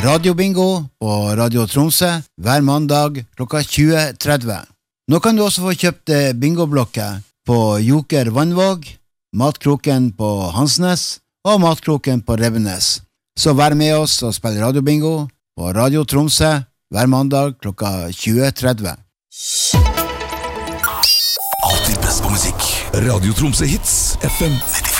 radiobingo på Radio Tromsø hver mandag klokka 20:30. Nå kan du også få kjøpt bingoblokker på Joker Vannvåg, Matkroken på Hansnes og Matkroken på Rebbenes. Så vær med oss og spill radiobingo på Radio Tromsø hver mandag klokka 20:30. Alltid best på musikk. Radio Tromsø Hits FM 95.